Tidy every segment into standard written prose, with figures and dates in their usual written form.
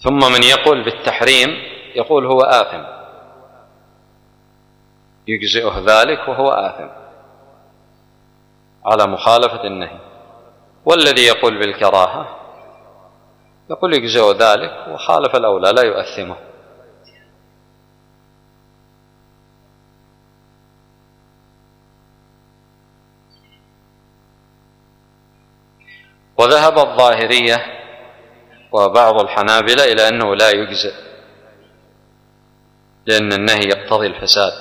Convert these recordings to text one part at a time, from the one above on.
ثم من يقول بالتحريم يقول هو آثم، يجزئه ذلك وهو آثم على مخالفة النهي. والذي يقول بالكراهة يقول يجزئه ذلك وخالف الأولى لا يؤثمه. وذهب الظاهرية وبعض الحنابلة إلى أنه لا يجزئ، لأن النهي يقتضي الفساد.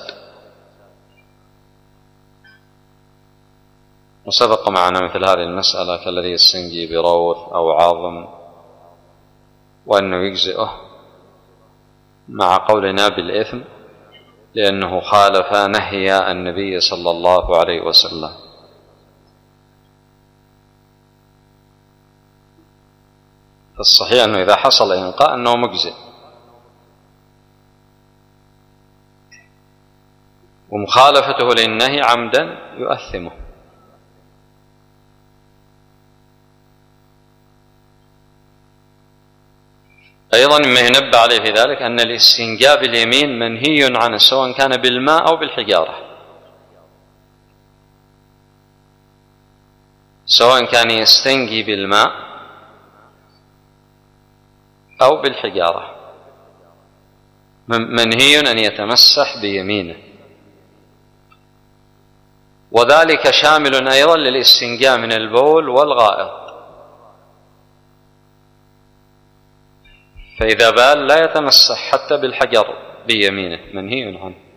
وسبق معنا مثل هذه المسألة كالذي يستنجي بروث أو عظم، وأنه يجزئه مع قولنا بالإثم لأنه خالف نهي النبي صلى الله عليه وسلم. فالصحيح أنه إذا حصل إنقاء أنه مجزئ، ومخالفته للنهي عمدا يؤثمه. أيضا مما ينبه عليه في ذلك أن الاستنجاء باليمين منهي عنه سواء كان بالماء أو بالحجارة، سواء كان يستنجي بالماء أو بالحجارة منهي أن يتمسح بيمينه. وذلك شامل أيضا للاستنجاء من البول والغائط، فإذا بال لا يتمسح حتى بالحجر بيمينه، منهي عنه.